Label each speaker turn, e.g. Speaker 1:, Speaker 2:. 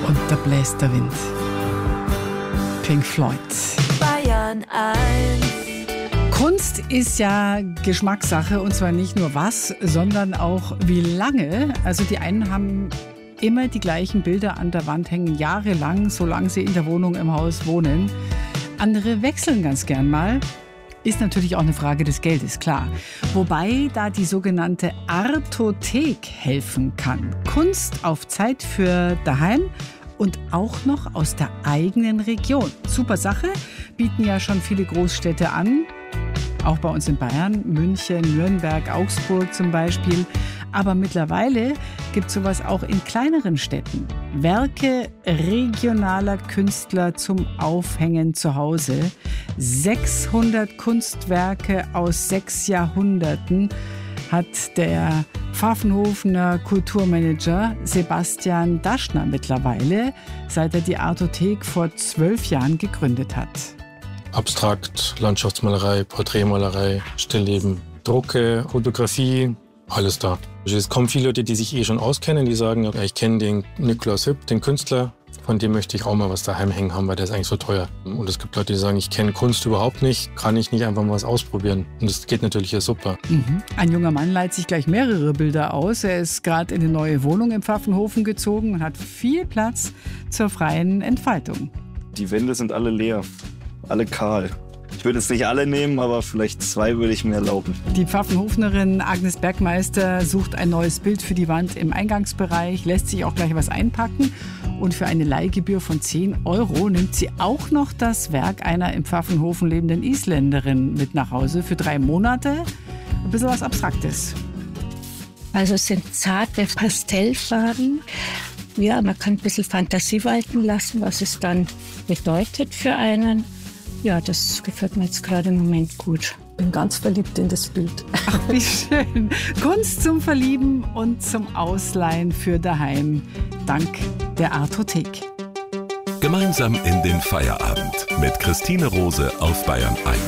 Speaker 1: Und da bläst der Wind. Pink Floyd.
Speaker 2: Bayern 1.
Speaker 1: Kunst ist ja Geschmackssache und zwar nicht nur was, sondern auch wie lange. Also die einen haben immer die gleichen Bilder an der Wand hängen, jahrelang, solange sie in der Wohnung, im Haus wohnen. Andere wechseln ganz gern mal. Ist natürlich auch eine Frage des Geldes, klar. Wobei da die sogenannte Artothek helfen kann. Kunst auf Zeit für daheim und auch noch aus der eigenen Region. Super Sache, bieten ja schon viele Großstädte an. Auch bei uns in Bayern, München, Nürnberg, Augsburg zum Beispiel. Aber mittlerweile gibt es sowas auch in kleineren Städten. Werke regionaler Künstler zum Aufhängen zu Hause. 600 Kunstwerke aus 6 Jahrhunderten hat der Pfaffenhofener Kulturmanager Sebastian Daschner mittlerweile, seit er die Artothek vor 12 Jahren gegründet hat.
Speaker 3: Abstrakt, Landschaftsmalerei, Porträtmalerei, Stillleben, Drucke, Fotografie, alles da. Also es kommen viele Leute, die sich schon auskennen, die sagen, ja, ich kenne den Nikolaus Hipp, den Künstler, von dem möchte ich auch mal was daheim hängen haben, weil der ist eigentlich so teuer. Und es gibt Leute, die sagen, ich kenne Kunst überhaupt nicht, kann ich nicht einfach mal was ausprobieren. Und das geht natürlich ja super.
Speaker 1: Ein junger Mann leiht sich gleich mehrere Bilder aus. Er ist gerade in eine neue Wohnung im Pfaffenhofen gezogen und hat viel Platz zur freien Entfaltung.
Speaker 4: Die Wände sind alle leer, alle kahl. Ich würde jetzt nicht alle nehmen, aber vielleicht 2 würde ich mir erlauben.
Speaker 1: Die Pfaffenhofnerin Agnes Bergmeister sucht ein neues Bild für die Wand im Eingangsbereich, lässt sich auch gleich was einpacken. Und für eine Leihgebühr von 10 € nimmt sie auch noch das Werk einer im Pfaffenhofen lebenden Isländerin mit nach Hause für 3 Monate. Ein bisschen was Abstraktes.
Speaker 5: Also es sind zarte Pastellfarben. Ja, man kann ein bisschen Fantasie walten lassen, was es dann bedeutet für einen. Ja, das gefällt mir jetzt gerade im Moment gut.
Speaker 6: Bin ganz verliebt in das Bild.
Speaker 1: Ach, wie schön. Kunst zum Verlieben und zum Ausleihen für daheim. Dank der Artothek.
Speaker 7: Gemeinsam in den Feierabend mit Christine Rose auf Bayern 1.